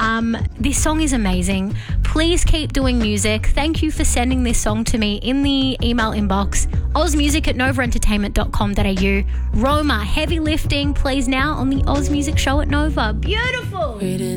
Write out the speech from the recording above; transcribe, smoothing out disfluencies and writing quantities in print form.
This song is amazing. Please keep doing music. Thank you for sending this song to me in the email inbox, ozmusic@novaentertainment.com.au. Roma, Heavy Lifting, plays now on the Oz Music Show at Nova. Beautiful.